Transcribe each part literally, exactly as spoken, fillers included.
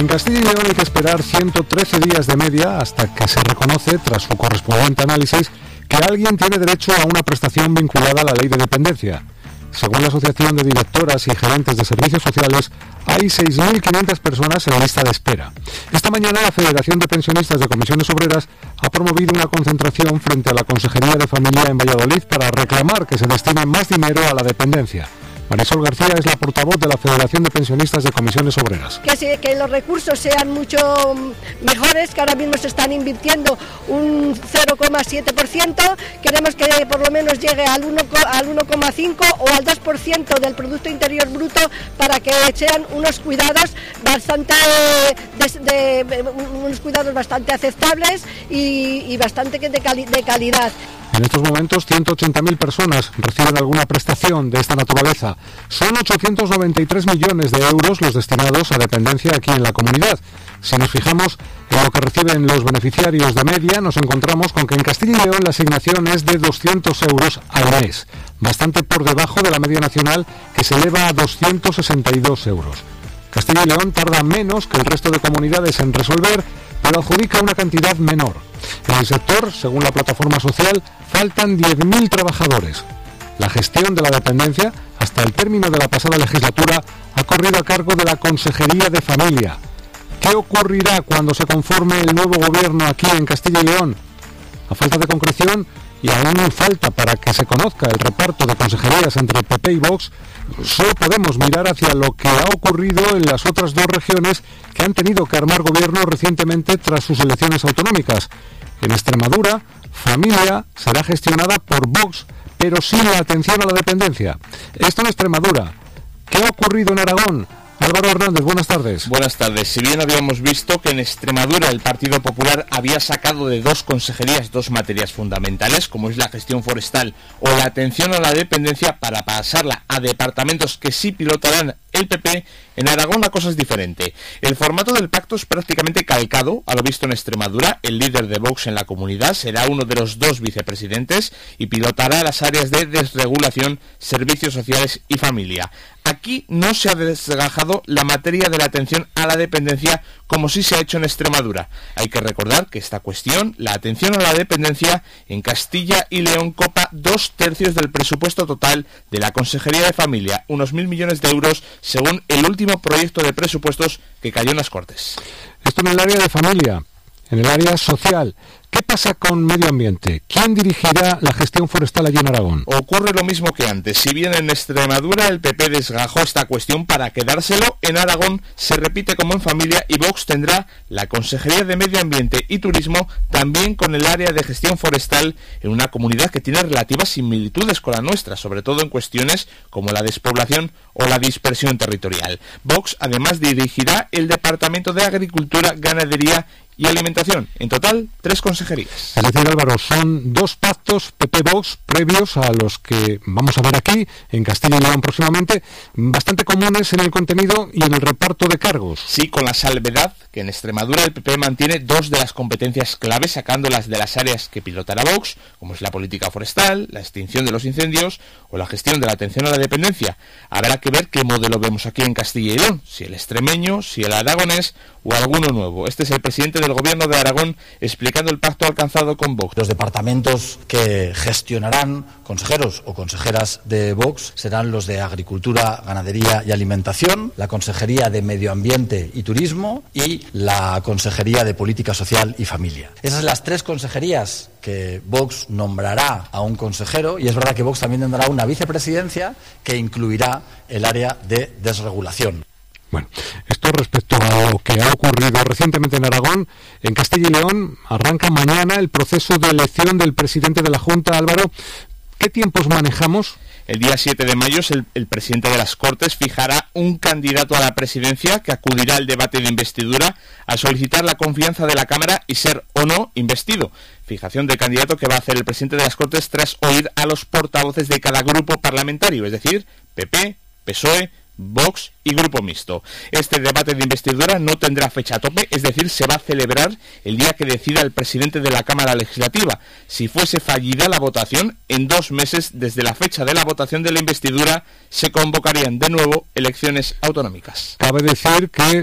En Castilla y León hay que esperar ciento trece días de media hasta que se reconoce, tras su correspondiente análisis, que alguien tiene derecho a una prestación vinculada a la ley de dependencia. Según la Asociación de Directoras y Gerentes de Servicios Sociales, hay seis mil quinientas personas en lista de espera. Esta mañana la Federación de Pensionistas de Comisiones Obreras ha promovido una concentración frente a la Consejería de Familia en Valladolid para reclamar que se destine más dinero a la dependencia. Marisol García es la portavoz de la Federación de Pensionistas de Comisiones Obreras. Que, sí, que los recursos sean mucho mejores, que ahora mismo se están invirtiendo un cero coma siete por ciento, queremos que por lo menos llegue al uno coma cinco por ciento o al dos por ciento del Producto Interior Bruto para que sean unos cuidados bastante de, de, unos cuidados bastante aceptables y, y bastante de, cali, de calidad. En estos momentos, ciento ochenta mil personas reciben alguna prestación de esta naturaleza. Son ochocientos noventa y tres millones de euros los destinados a dependencia aquí en la comunidad. Si nos fijamos en lo que reciben los beneficiarios de media, nos encontramos con que en Castilla y León la asignación es de doscientos euros al mes, bastante por debajo de la media nacional, que se eleva a doscientos sesenta y dos euros. Castilla y León tarda menos que el resto de comunidades en resolver, pero adjudica una cantidad menor. En el sector, según la plataforma social, faltan diez mil trabajadores. La gestión de la dependencia, hasta el término de la pasada legislatura, ha corrido a cargo de la Consejería de Familia. ¿Qué ocurrirá cuando se conforme el nuevo gobierno aquí en Castilla y León? A falta de concreción, y aún falta para que se conozca el reparto de consejerías entre P P y Vox, solo podemos mirar hacia lo que ha ocurrido en las otras dos regiones que han tenido que armar gobierno recientemente tras sus elecciones autonómicas. En Extremadura, Familia será gestionada por Vox, pero sin la atención a la dependencia. Esto en Extremadura. ¿Qué ha ocurrido en Aragón? Álvaro Hernández, buenas tardes. Buenas tardes. Si bien habíamos visto que en Extremadura el Partido Popular había sacado de dos consejerías dos materias fundamentales, como es la gestión forestal o la atención a la dependencia, para pasarla a departamentos que sí pilotarán el P P, en Aragón la cosa es diferente. El formato del pacto es prácticamente calcado a lo visto en Extremadura. El líder de Vox en la comunidad será uno de los dos vicepresidentes y pilotará las áreas de desregulación, servicios sociales y familia. Aquí no se ha desgajado la materia de la atención a la dependencia como sí se ha hecho en Extremadura. Hay que recordar que esta cuestión, la atención a la dependencia, en Castilla y León copa dos tercios del presupuesto total de la Consejería de Familia, unos mil millones de euros, según el último proyecto de presupuestos que cayó en las Cortes. Esto en el área de familia. En el área social, ¿qué pasa con medio ambiente? ¿Quién dirigirá la gestión forestal allí en Aragón? Ocurre lo mismo que antes. Si bien en Extremadura el P P desgajó esta cuestión para quedárselo, en Aragón se repite como en Familia y Vox tendrá la Consejería de Medio Ambiente y Turismo, también con el área de gestión forestal, en una comunidad que tiene relativas similitudes con la nuestra, sobre todo en cuestiones como la despoblación o la dispersión territorial. Vox además dirigirá el Departamento de Agricultura, Ganadería y Alimentación. En total, tres consejerías. Es decir, Álvaro, son dos pactos P P-Vox previos a los que vamos a ver aquí, en Castilla y León próximamente, bastante comunes en el contenido y en el reparto de cargos. Sí, con la salvedad que en Extremadura el P P mantiene dos de las competencias claves, sacándolas de las áreas que pilotará Vox, como es la política forestal, la extinción de los incendios o la gestión de la atención a la dependencia. Habrá que ver qué modelo vemos aquí en Castilla y León, si el extremeño, si el aragonés o alguno nuevo. Este es el presidente del Gobierno de Aragón explicando el pacto alcanzado con Vox. Los departamentos que gestionarán consejeros o consejeras de Vox serán los de Agricultura, Ganadería y Alimentación, la Consejería de Medio Ambiente y Turismo y la Consejería de Política Social y Familia. Esas son las tres consejerías que Vox nombrará a un consejero, y es verdad que Vox también tendrá una vicepresidencia que incluirá el área de desregulación. Bueno, esto respecto a lo que ha ocurrido recientemente en Aragón. En Castilla y León arranca mañana el proceso de elección del presidente de la Junta. Álvaro, ¿qué tiempos manejamos? El día siete de mayo el, el presidente de las Cortes fijará un candidato a la presidencia que acudirá al debate de investidura a solicitar la confianza de la Cámara y ser o no investido. Fijación del candidato que va a hacer el presidente de las Cortes tras oír a los portavoces de cada grupo parlamentario, es decir, P P, P S O E, Vox y Grupo Mixto. Este debate de investidura no tendrá fecha tope, es decir, se va a celebrar el día que decida el presidente de la Cámara Legislativa. Si fuese fallida la votación, en dos meses desde la fecha de la votación de la investidura se convocarían de nuevo elecciones autonómicas. Cabe decir que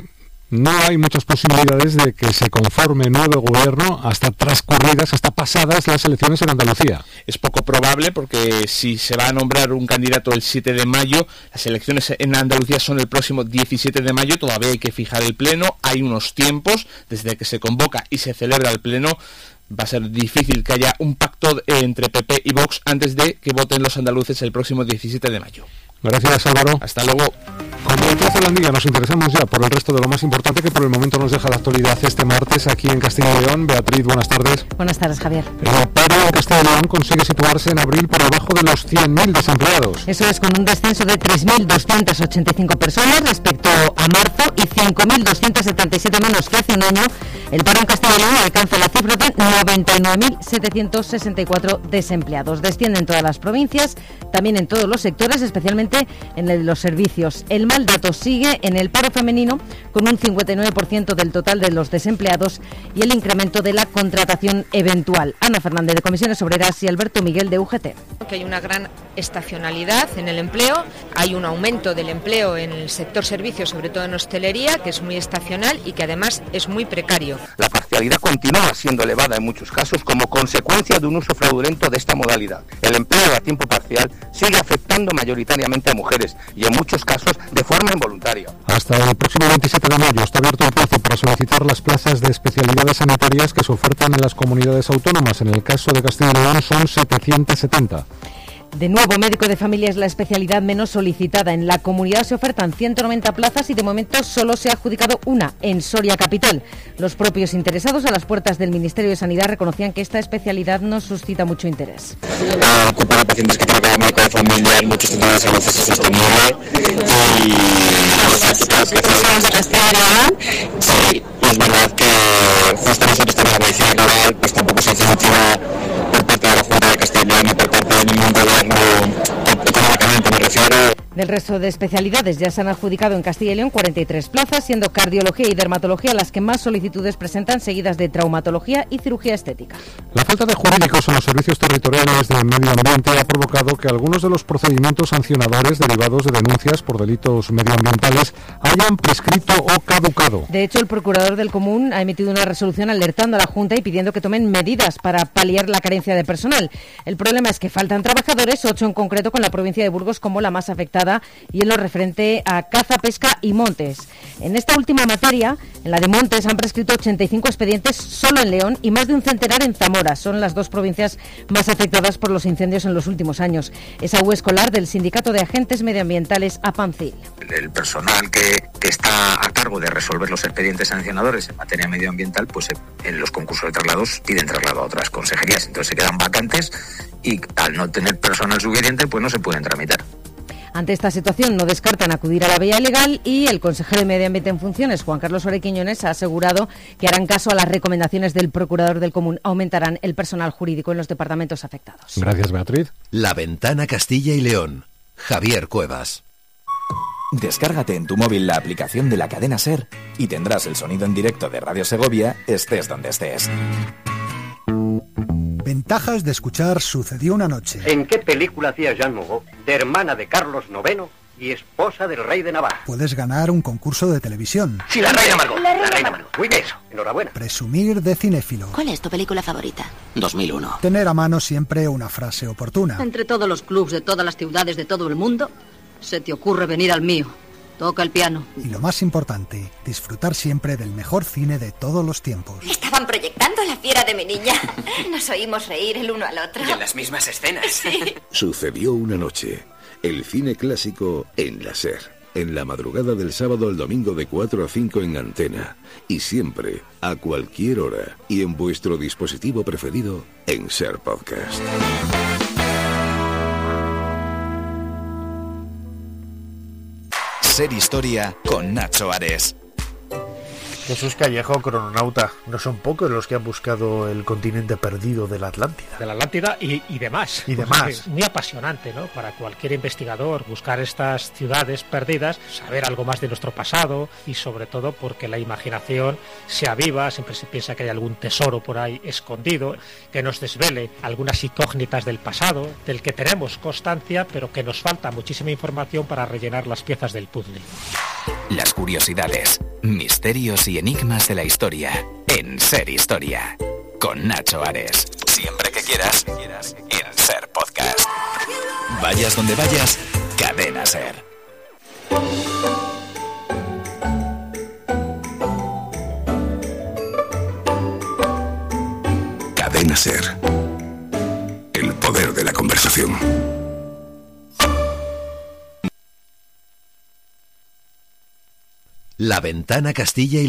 no hay muchas posibilidades de que se conforme nuevo gobierno hasta transcurridas, hasta pasadas las elecciones en Andalucía. Es poco probable porque si se va a nombrar un candidato el siete de mayo, las elecciones en Andalucía son el próximo diecisiete de mayo, todavía hay que fijar el pleno, hay unos tiempos desde que se convoca y se celebra el pleno. Va a ser difícil que haya un pacto entre P P y Vox antes de que voten los andaluces el próximo diecisiete de mayo. Gracias, Álvaro. Hasta luego. Con Beatriz Holandilla nos interesamos ya por el resto de lo más importante que por el momento nos deja la actualidad este martes aquí en Castilla y León. Beatriz, buenas tardes. Buenas tardes, Javier. El paro en Castilla y León consigue situarse en abril por debajo de los cien mil desempleados. Eso es, con un descenso de tres mil doscientas ochenta y cinco personas respecto a marzo y cinco mil doscientas setenta y siete menos que hace un año. El paro en Castilla y León alcanza la cifra de noventa y nueve mil setecientos sesenta y cuatro desempleados. Descienden en todas las provincias, también en todos los sectores, especialmente en el de los servicios. El mal dato sigue en el paro femenino, con un cincuenta y nueve por ciento del total de los desempleados y el incremento de la contratación eventual. Ana Fernández, de Comisiones Obreras, y Alberto Miguel, de U G T. Que hay una gran estacionalidad en el empleo, hay un aumento del empleo en el sector servicios, sobre todo en hostelería, que es muy estacional y que además es muy precario. La parcialidad continúa siendo elevada en muchos casos como consecuencia de un uso fraudulento de esta modalidad. El empleo a tiempo parcial sigue afectando mayoritariamente a mujeres y en muchos casos de forma involuntaria. Hasta el próximo veintisiete de mayo está abierto el plazo para solicitar las plazas de especialidades sanitarias que se ofertan en las comunidades autónomas. En el caso de Castilla y León son setecientos setenta. De nuevo, médico de familia es la especialidad menos solicitada. En la comunidad se ofertan ciento noventa plazas y de momento solo se ha adjudicado una, en Soria capital. Los propios interesados a las puertas del Ministerio de Sanidad reconocían que esta especialidad no suscita mucho interés. Uh, ocupar a pacientes que tienen médico de familia en muchos centros de salud es sostenible y sí, es verdad que justo nosotros tenemos la medicina rural, pues tampoco se incentiva por parte de la Junta de Castilla y León ni por parte de ningún gobierno, económicamente me refiero. Del resto de especialidades ya se han adjudicado en Castilla y León cuarenta y tres plazas, siendo cardiología y dermatología las que más solicitudes presentan, seguidas de traumatología y cirugía estética. La falta de jurídicos en los servicios territoriales de medio ambiente ha provocado que algunos de los procedimientos sancionadores derivados de denuncias por delitos medioambientales hayan prescrito o caducado. De hecho, el procurador del Común ha emitido una resolución alertando a la Junta y pidiendo que tomen medidas para paliar la carencia de personal. El problema es que faltan trabajadores, ocho en concreto, con la provincia de Burgos como la más afectada, y en lo referente a caza, pesca y montes. En esta última materia, en la de montes, han prescrito ochenta y cinco expedientes solo en León y más de un centenar en Zamora. Son las dos provincias más afectadas por los incendios en los últimos años. Esaú Escolar, del Sindicato de Agentes Medioambientales APANCIL. El personal que, que está a cargo de resolver los expedientes sancionadores en materia medioambiental, pues en los concursos de traslados piden traslado a otras consejerías. Entonces se quedan vacantes y al no tener personal suficiente, pues no se pueden tramitar. Ante esta situación no descartan acudir a la vía legal y el consejero de Medio Ambiente en funciones, Juan Carlos Orequiñones, ha asegurado que harán caso a las recomendaciones del procurador del Común. Aumentarán el personal jurídico en los departamentos afectados. Gracias, Beatriz. La Ventana Castilla y León. Javier Cuevas. Descárgate en tu móvil la aplicación de la cadena SER y tendrás el sonido en directo de Radio Segovia, estés donde estés. Ventajas de escuchar Sucedió una noche. ¿En qué película hacía Jean Moreau, de hermana de Carlos noveno y esposa del rey de Navarra? Puedes ganar un concurso de televisión. Sí, la reina Margot. La reina, reina Margot. Muy bien, eso. Enhorabuena. Presumir de cinéfilo. ¿Cuál es tu película favorita? dos mil uno. Tener a mano siempre una frase oportuna. Entre todos los clubs de todas las ciudades de todo el mundo, se te ocurre venir al mío. Toca el piano. Y lo más importante, disfrutar siempre del mejor cine de todos los tiempos. Estaban proyectando La fiera de mi niña. Nos oímos reír el uno al otro. Y en las mismas escenas. Sí. Sucedió una noche. El cine clásico en la SER. En la madrugada del sábado al domingo de cuatro a cinco en Antena. Y siempre, a cualquier hora. Y en vuestro dispositivo preferido, en SER Podcast. Ser Historia con Nacho Ares. Jesús Callejo, crononauta. No son pocos los que han buscado el continente perdido de la Atlántida. De la Atlántida y, y demás. Y demás. Es muy apasionante, ¿no? Para cualquier investigador buscar estas ciudades perdidas, saber algo más de nuestro pasado y sobre todo porque la imaginación se aviva, siempre se piensa que hay algún tesoro por ahí escondido, que nos desvele algunas incógnitas del pasado, del que tenemos constancia, pero que nos falta muchísima información para rellenar las piezas del puzzle. Las curiosidades. Misterios y enigmas de la historia en Ser Historia. Con Nacho Ares. Siempre que quieras, en Ser Podcast. Vayas donde vayas, Cadena Ser. Cadena Ser. El poder de la conversación. La Ventana Castilla y